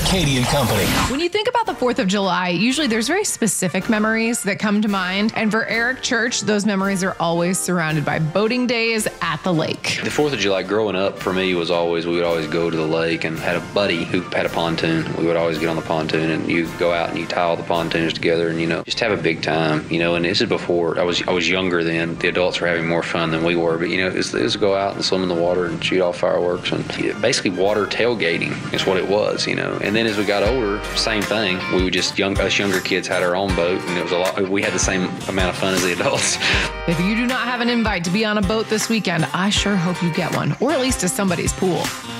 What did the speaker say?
Katie and Company. When you think about the 4th of July, usually there's very specific memories that come to mind. And for Eric Church, those memories are always surrounded by boating days at the lake. The 4th of July growing up for me was always, we would always go to the lake and had a buddy who had a pontoon. We would always get on the pontoon and you go out and you tie all the pontoons together and, just have a big time, and this is before I was younger then. The adults were having more fun than we were, but, it was go out and swim in the water and shoot off fireworks and basically water tailgating is what it was, And then as we got older, same thing. We would just, us younger kids had our own boat and it was a lot, we had the same amount of fun as the adults. If you do not have an invite to be on a boat this weekend, I sure hope you get one, or at least to somebody's pool.